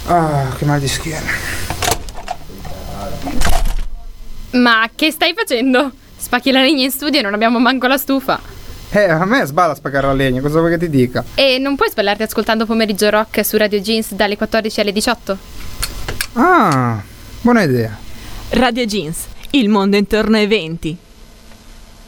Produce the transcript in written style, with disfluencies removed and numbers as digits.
Ah, che mal di schiena. Ma che stai facendo? Spacchi la legna in studio e non abbiamo manco la stufa. A me sballa spaccare la legna, cosa vuoi che ti dica? E non puoi sballarti ascoltando Pomeriggio Rock su Radio Jeans dalle 14 alle 18? Ah, buona idea. Radio Jeans, il mondo intorno ai 20.